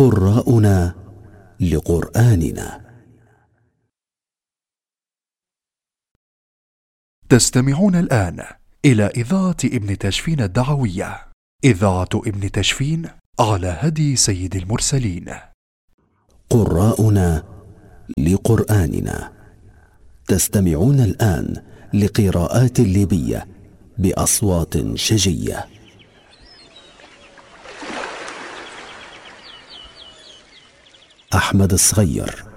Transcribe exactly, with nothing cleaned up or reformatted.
قراؤنا لقرآننا. تستمعون الآن إلى إذاعة ابن تشفين الدعوية، إذاعة ابن تشفين على هدي سيد المرسلين. قراؤنا لقرآننا. تستمعون الآن لقراءات ليبية بأصوات شجية. أحمد الصغير،